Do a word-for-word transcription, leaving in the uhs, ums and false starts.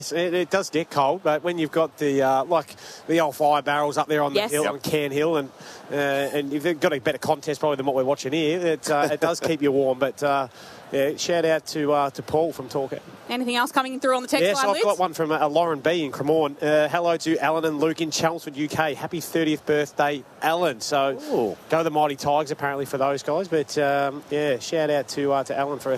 It, it does get cold, but when you've got the uh, like the old fire barrels up there on the Yes. hill Yep. on Cairn Hill, and uh, and you've got a better contest probably than what we're watching here, it uh, it does keep you warm. But uh, yeah, shout out to uh, to Paul from Torquay. Anything else coming through on the text Yes, line, I've Liz? got one from uh, Lauren B in Cremorne. Uh, hello to Alan and Luke in Chelmsford, U K. Happy thirtieth birthday, Alan. So Ooh. go the Mighty Tigers apparently for those guys. But um, yeah, shout out to uh, to Alan for a